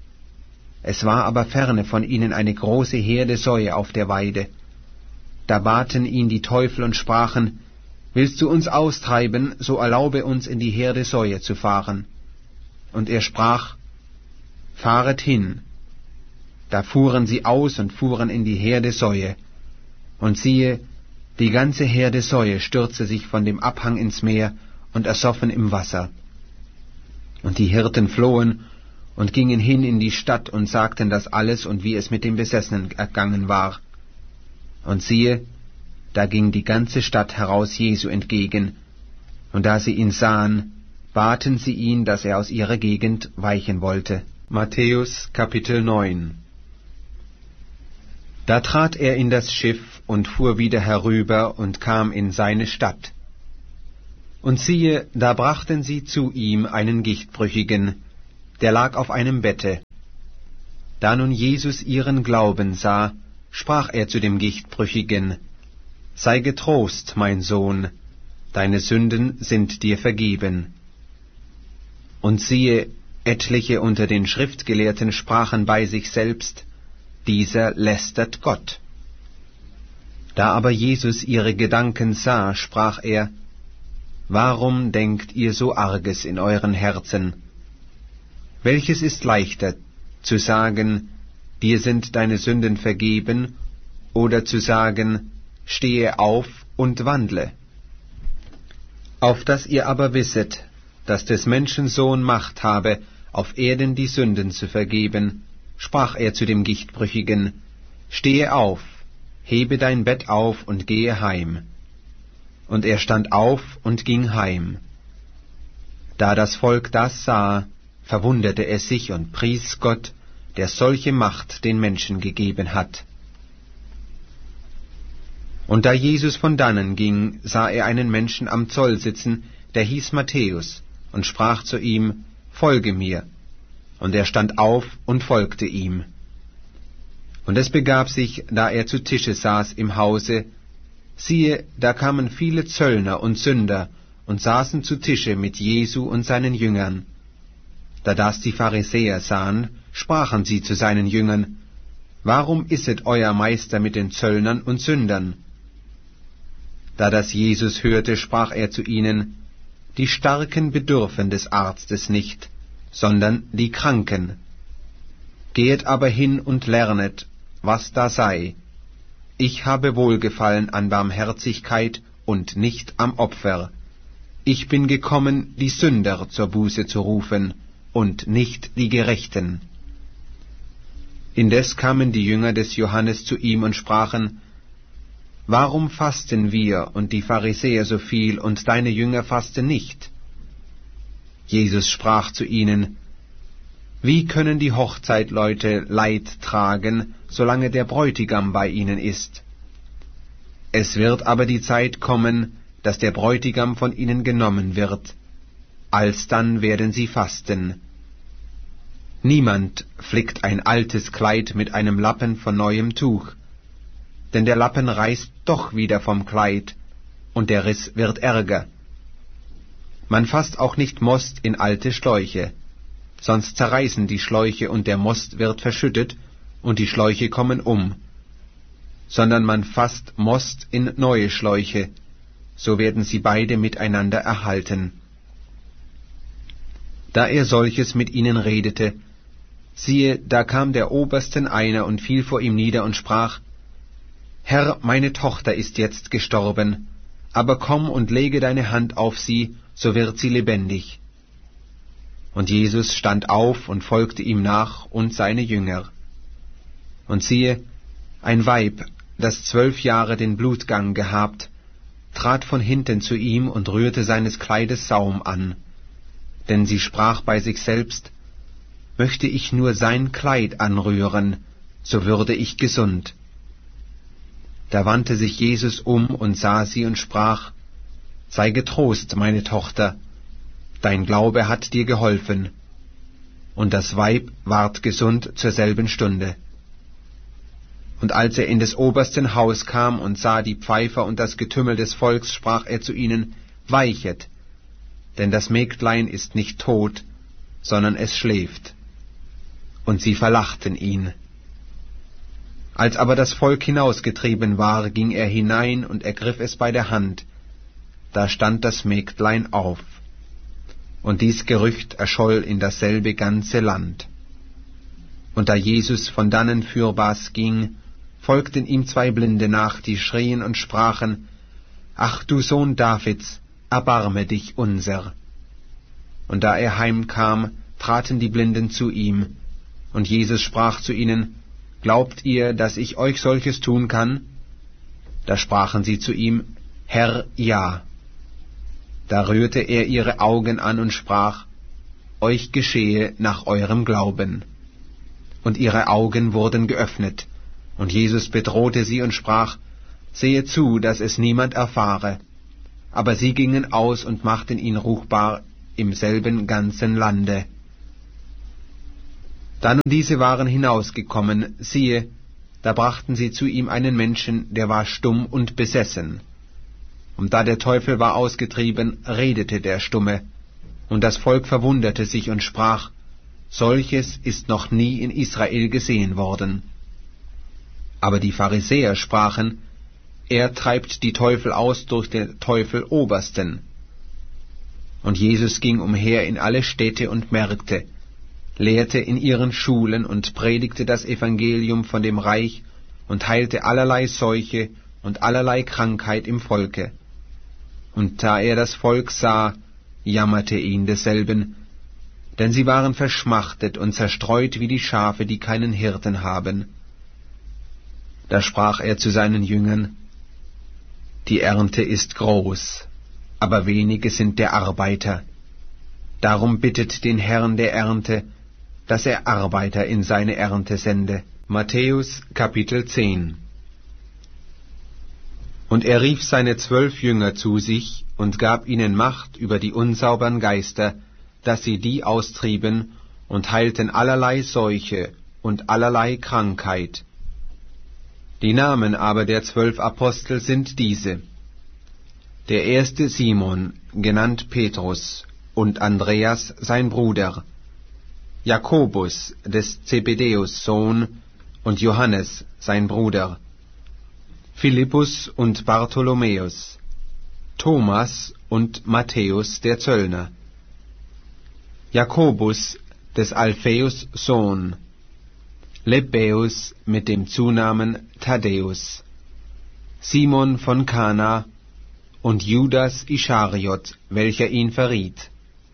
Es war aber ferne von ihnen eine große Herde Säue auf der Weide. Da baten ihn die Teufel und sprachen: Willst du uns austreiben, so erlaube uns in die Herde Säue zu fahren. Und er sprach: Fahret hin. Da fuhren sie aus und fuhren in die Herde Säue. Und siehe, die ganze Herde Säue stürzte sich von dem Abhang ins Meer und ersoffen im Wasser. Und die Hirten flohen und gingen hin in die Stadt und sagten das alles und wie es mit dem Besessenen ergangen war. Und siehe, da ging die ganze Stadt heraus Jesu entgegen, und da sie ihn sahen, baten sie ihn, dass er aus ihrer Gegend weichen wollte. Matthäus Kapitel neun. Da trat er in das Schiff und fuhr wieder herüber und kam in seine Stadt. Und siehe, da brachten sie zu ihm einen Gichtbrüchigen, der lag auf einem Bette. Da nun Jesus ihren Glauben sah, sprach er zu dem Gichtbrüchigen, »Sei getrost, mein Sohn, deine Sünden sind dir vergeben.« Und siehe, etliche unter den Schriftgelehrten sprachen bei sich selbst, »Dieser lästert Gott.« Da aber Jesus ihre Gedanken sah, sprach er, »Warum denkt ihr so Arges in euren Herzen? Welches ist leichter, zu sagen, dir sind deine Sünden vergeben, oder zu sagen, stehe auf und wandle? Auf dass ihr aber wisset, dass des Menschen Sohn Macht habe, auf Erden die Sünden zu vergeben, sprach er zu dem Gichtbrüchigen, stehe auf, hebe dein Bett auf und gehe heim. Und er stand auf und ging heim. Da das Volk das sah, verwunderte es sich und pries Gott, der solche Macht den Menschen gegeben hat. Und da Jesus von dannen ging, sah er einen Menschen am Zoll sitzen, der hieß Matthäus, und sprach zu ihm, »Folge mir.« Und er stand auf und folgte ihm. Und es begab sich, da er zu Tische saß im Hause, siehe, da kamen viele Zöllner und Sünder und saßen zu Tische mit Jesu und seinen Jüngern. Da das die Pharisäer sahen, sprachen sie zu seinen Jüngern, »Warum isset euer Meister mit den Zöllnern und Sündern?« Da das Jesus hörte, sprach er zu ihnen, »Die Starken bedürfen des Arztes nicht, sondern die Kranken. Gehet aber hin und lernet, was da sei. Ich habe Wohlgefallen an Barmherzigkeit und nicht am Opfer. Ich bin gekommen, die Sünder zur Buße zu rufen, und nicht die Gerechten.« Indes kamen die Jünger des Johannes zu ihm und sprachen, »Warum fasten wir und die Pharisäer so viel, und deine Jünger fasten nicht?« Jesus sprach zu ihnen, »Wie können die Hochzeitleute Leid tragen, solange der Bräutigam bei ihnen ist? Es wird aber die Zeit kommen, dass der Bräutigam von ihnen genommen wird. Alsdann werden sie fasten. Niemand flickt ein altes Kleid mit einem Lappen von neuem Tuch, denn der Lappen reißt doch wieder vom Kleid, und der Riss wird ärger. Man fasst auch nicht Most in alte Schläuche, sonst zerreißen die Schläuche und der Most wird verschüttet, und die Schläuche kommen um, sondern man fasst Most in neue Schläuche, so werden sie beide miteinander erhalten. Da er solches mit ihnen redete, siehe, da kam der Obersten einer und fiel vor ihm nieder und sprach, »Herr, meine Tochter ist jetzt gestorben, aber komm und lege deine Hand auf sie, so wird sie lebendig.« Und Jesus stand auf und folgte ihm nach und seine Jünger. Und siehe, ein Weib, das zwölf Jahre den Blutgang gehabt, trat von hinten zu ihm und rührte seines Kleides Saum an. Denn sie sprach bei sich selbst, »Möchte ich nur sein Kleid anrühren, so würde ich gesund.« Da wandte sich Jesus um und sah sie und sprach, »Sei getrost, meine Tochter, dein Glaube hat dir geholfen.« Und das Weib ward gesund zur selben Stunde. Und als er in des Obersten Haus kam und sah die Pfeifer und das Getümmel des Volks, sprach er zu ihnen, »Weichet, denn das Mägdlein ist nicht tot, sondern es schläft.« Und sie verlachten ihn. Als aber das Volk hinausgetrieben war, ging er hinein und ergriff es bei der Hand. Da stand das Mägdlein auf. Und dies Gerücht erscholl in dasselbe ganze Land. Und da Jesus von dannen fürbars ging, folgten ihm zwei Blinde nach, die schrien und sprachen, »Ach du Sohn Davids, erbarme dich unser!« Und da er heimkam, traten die Blinden zu ihm, und Jesus sprach zu ihnen, »Glaubt ihr, dass ich euch solches tun kann?« Da sprachen sie zu ihm, »Herr, ja.« Da rührte er ihre Augen an und sprach, »Euch geschehe nach eurem Glauben.« Und ihre Augen wurden geöffnet, und Jesus bedrohte sie und sprach, »Sehe zu, dass es niemand erfahre.« aber sie gingen aus und machten ihn ruchbar im selben ganzen Lande. Da nun diese waren hinausgekommen, siehe, da brachten sie zu ihm einen Menschen, der war stumm und besessen. Und da der Teufel war ausgetrieben, redete der Stumme, und das Volk verwunderte sich und sprach, solches ist noch nie in Israel gesehen worden. Aber die Pharisäer sprachen, er treibt die Teufel aus durch den Teufelobersten. Und Jesus ging umher in alle Städte und Märkte, lehrte in ihren Schulen und predigte das Evangelium von dem Reich und heilte allerlei Seuche und allerlei Krankheit im Volke. Und da er das Volk sah, jammerte ihn desselben, denn sie waren verschmachtet und zerstreut wie die Schafe, die keinen Hirten haben. Da sprach er zu seinen Jüngern, die Ernte ist groß, aber wenige sind der Arbeiter. Darum bittet den Herrn der Ernte, dass er Arbeiter in seine Ernte sende. Matthäus Kapitel zehn. Und er rief seine zwölf Jünger zu sich und gab ihnen Macht über die unsaubern Geister, dass sie die austrieben und heilten allerlei Seuche und allerlei Krankheit. Die Namen aber der zwölf Apostel sind diese: der erste Simon, genannt Petrus, und Andreas sein Bruder, Jakobus, des Zebedäus Sohn, und Johannes sein Bruder, Philippus und Bartholomäus, Thomas und Matthäus der Zöllner, Jakobus, des Alpheus Sohn, Lebbeus mit dem Zunamen Thaddäus, Simon von Kana und Judas Ischariot, welcher ihn verriet.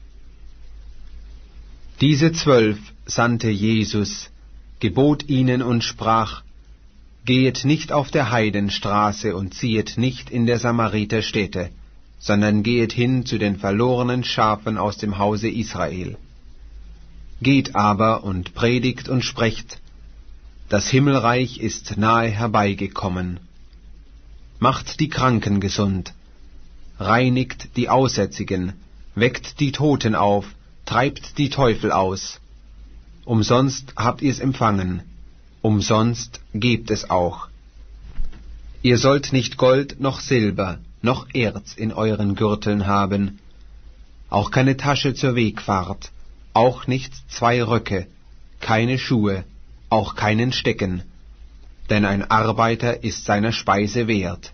Diese zwölf sandte Jesus, gebot ihnen und sprach, Gehet nicht auf der Heidenstraße und ziehet nicht in der Samariterstädte, sondern gehet hin zu den verlorenen Schafen aus dem Hause Israel. Geht aber und predigt und sprecht, das Himmelreich ist nahe herbeigekommen. Macht die Kranken gesund, reinigt die Aussätzigen, weckt die Toten auf, treibt die Teufel aus. Umsonst habt ihr's empfangen, umsonst gebt es auch. Ihr sollt nicht Gold noch Silber noch Erz in euren Gürteln haben, auch keine Tasche zur Wegfahrt, auch nicht zwei Röcke, keine Schuhe, auch keinen Stecken, denn ein Arbeiter ist seiner Speise wert.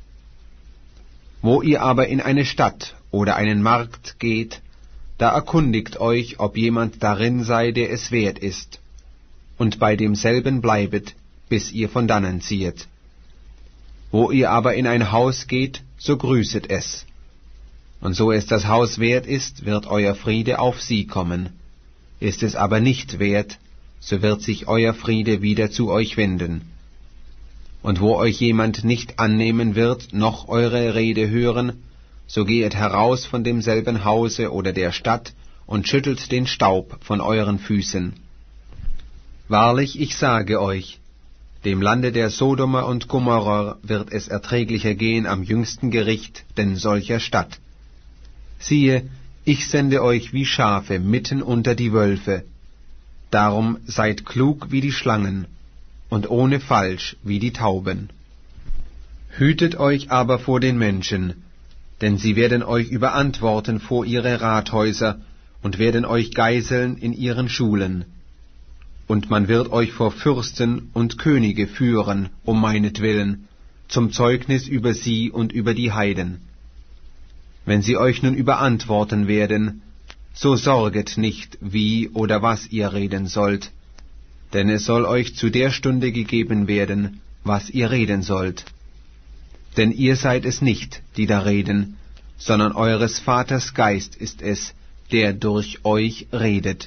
Wo ihr aber in eine Stadt oder einen Markt geht, da erkundigt euch, ob jemand darin sei, der es wert ist, und bei demselben bleibet, bis ihr von dannen ziehet. Wo ihr aber in ein Haus geht, so grüßet es. Und so es das Haus wert ist, wird euer Friede auf sie kommen. Ist es aber nicht wert, so wird sich euer Friede wieder zu euch wenden. Und wo euch jemand nicht annehmen wird, noch eure Rede hören, so gehet heraus von demselben Hause oder der Stadt und schüttelt den Staub von euren Füßen. Wahrlich, ich sage euch, dem Lande der Sodomer und Gomorrer wird es erträglicher gehen am jüngsten Gericht denn solcher Stadt. Siehe, ich sende euch wie Schafe mitten unter die Wölfe. Darum seid klug wie die Schlangen und ohne Falsch wie die Tauben. Hütet euch aber vor den Menschen, denn sie werden euch überantworten vor ihre Rathäuser und werden euch geiseln in ihren Schulen. Und man wird euch vor Fürsten und Könige führen, um meinetwillen, zum Zeugnis über sie und über die Heiden. Wenn sie euch nun überantworten werden, so sorget nicht, wie oder was ihr reden sollt, denn es soll euch zu der Stunde gegeben werden, was ihr reden sollt. Denn ihr seid es nicht, die da reden, sondern eures Vaters Geist ist es, der durch euch redet.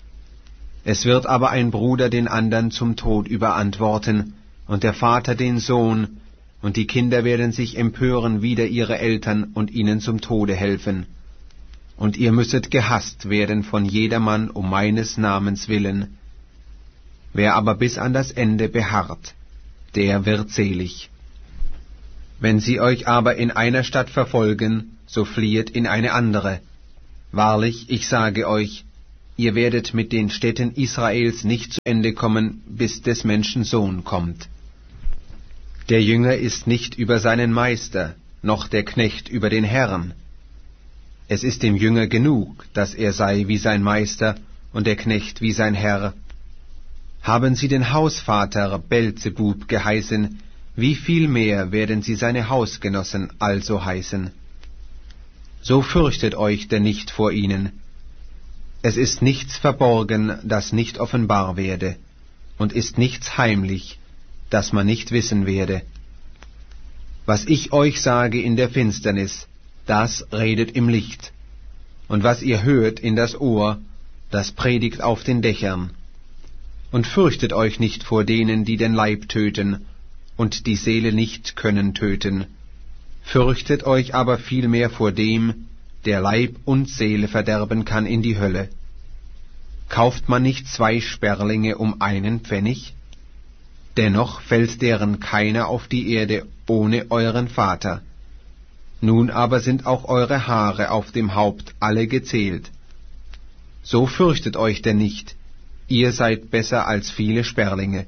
Es wird aber ein Bruder den andern zum Tod überantworten, und der Vater den Sohn, und die Kinder werden sich empören wider ihre Eltern und ihnen zum Tode helfen. Und ihr müsset gehasst werden von jedermann um meines Namens willen. Wer aber bis an das Ende beharrt, der wird selig. Wenn sie euch aber in einer Stadt verfolgen, so fliehet in eine andere. Wahrlich, ich sage euch, ihr werdet mit den Städten Israels nicht zu Ende kommen, bis des Menschen Sohn kommt. Der Jünger ist nicht über seinen Meister, noch der Knecht über den Herrn. Es ist dem Jünger genug, dass er sei wie sein Meister und der Knecht wie sein Herr. Haben sie den Hausvater Belzebub geheißen, wie viel mehr werden sie seine Hausgenossen also heißen? So fürchtet euch denn nicht vor ihnen. Es ist nichts verborgen, das nicht offenbar werde, und ist nichts heimlich, das man nicht wissen werde. Was ich euch sage in der Finsternis, das redet im Licht, und was ihr hört in das Ohr, das predigt auf den Dächern. Und fürchtet euch nicht vor denen, die den Leib töten, und die Seele nicht können töten. Fürchtet euch aber vielmehr vor dem, der Leib und Seele verderben kann in die Hölle. Kauft man nicht zwei Sperlinge um einen Pfennig? Dennoch fällt deren keiner auf die Erde ohne euren Vater. Nun aber sind auch eure Haare auf dem Haupt alle gezählt. So fürchtet euch denn nicht, ihr seid besser als viele Sperlinge.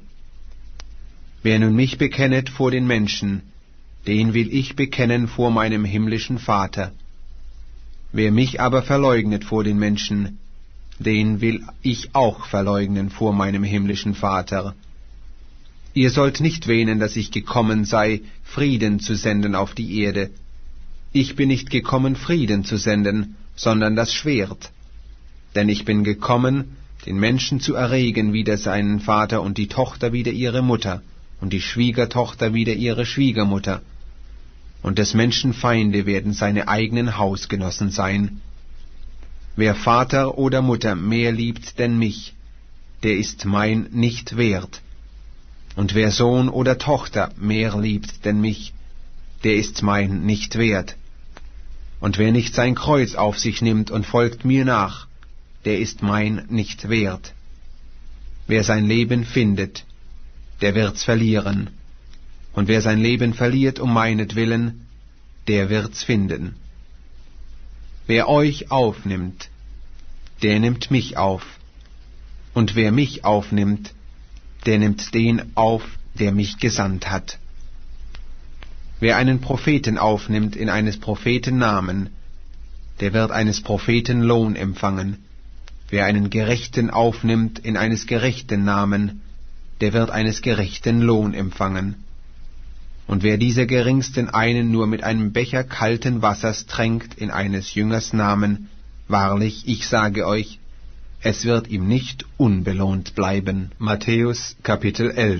Wer nun mich bekennet vor den Menschen, den will ich bekennen vor meinem himmlischen Vater. Wer mich aber verleugnet vor den Menschen, den will ich auch verleugnen vor meinem himmlischen Vater. Ihr sollt nicht wähnen, dass ich gekommen sei, Frieden zu senden auf die Erde. Ich bin nicht gekommen, Frieden zu senden, sondern das Schwert. Denn ich bin gekommen, den Menschen zu erregen wider seinen Vater und die Tochter wider ihre Mutter und die Schwiegertochter wider ihre Schwiegermutter. Und des Menschen Feinde werden seine eigenen Hausgenossen sein. Wer Vater oder Mutter mehr liebt denn mich, der ist mein nicht wert. Und wer Sohn oder Tochter mehr liebt denn mich, der ist mein nicht wert. Und wer nicht sein Kreuz auf sich nimmt und folgt mir nach, der ist mein nicht wert. Wer sein Leben findet, der wird's verlieren. Und wer sein Leben verliert um meinetwillen, der wird's finden. Wer euch aufnimmt, der nimmt mich auf. Und wer mich aufnimmt, der nimmt den auf, der mich gesandt hat. Wer einen Propheten aufnimmt in eines Propheten Namen, der wird eines Propheten Lohn empfangen. Wer einen Gerechten aufnimmt in eines Gerechten Namen, der wird eines Gerechten Lohn empfangen. Und wer dieser Geringsten einen nur mit einem Becher kalten Wassers tränkt in eines Jüngers Namen, wahrlich, ich sage euch, es wird ihm nicht unbelohnt bleiben. Matthäus Kapitel elf.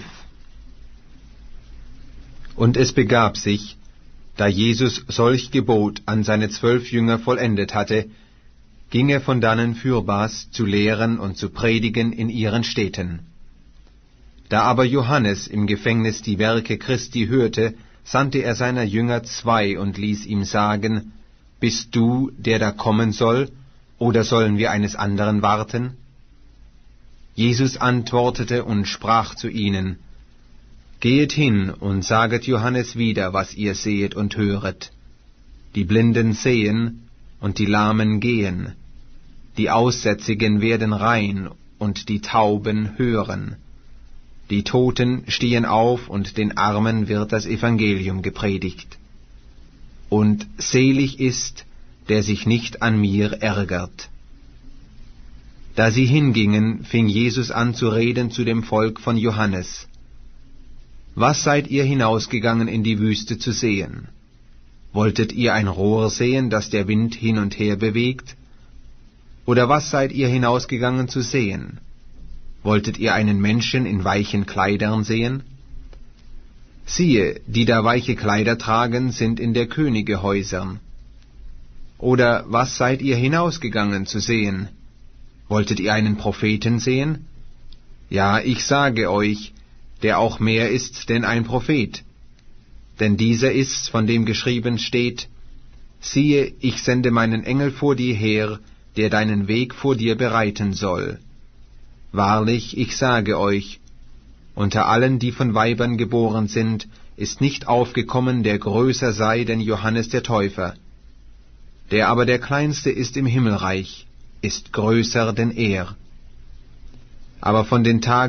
Und es begab sich, da Jesus solch Gebot an seine zwölf Jünger vollendet hatte, ging er von dannen fürbars zu lehren und zu predigen in ihren Städten. Da aber Johannes im Gefängnis die Werke Christi hörte, sandte er seiner Jünger zwei und ließ ihm sagen, Bist du, der da kommen soll, oder sollen wir eines anderen warten? Jesus antwortete und sprach zu ihnen, Gehet hin und saget Johannes wieder, was ihr sehet und höret. Die Blinden sehen und die Lahmen gehen, die Aussätzigen werden rein und die Tauben hören. Die Toten stehen auf und den Armen wird das Evangelium gepredigt. Und selig ist, der sich nicht an mir ärgert. Da sie hingingen, fing Jesus an zu reden zu dem Volk von Johannes. Was seid ihr hinausgegangen in die Wüste zu sehen? Wolltet ihr ein Rohr sehen, das der Wind hin und her bewegt? Oder was seid ihr hinausgegangen zu sehen? Wolltet ihr einen Menschen in weichen Kleidern sehen? Siehe, die da weiche Kleider tragen, sind in der Könige Häusern. Oder was seid ihr hinausgegangen zu sehen? Wolltet ihr einen Propheten sehen? Ja, ich sage euch, der auch mehr ist denn ein Prophet. Denn dieser ist's, von dem geschrieben steht, siehe, ich sende meinen Engel vor dir her, der deinen Weg vor dir bereiten soll. Wahrlich, ich sage euch, unter allen, die von Weibern geboren sind, ist nicht aufgekommen, der größer sei denn Johannes der Täufer. Der aber der Kleinste ist im Himmelreich, ist größer denn er. Aber von den Tagen